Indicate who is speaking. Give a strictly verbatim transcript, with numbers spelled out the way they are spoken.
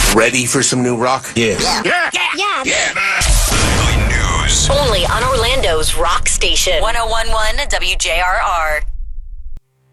Speaker 1: Ready for some new rock?
Speaker 2: Yeah.
Speaker 3: Yeah. Yeah.
Speaker 4: Yeah.
Speaker 5: Only on Orlando's Rock Station. one oh one point one W J R R.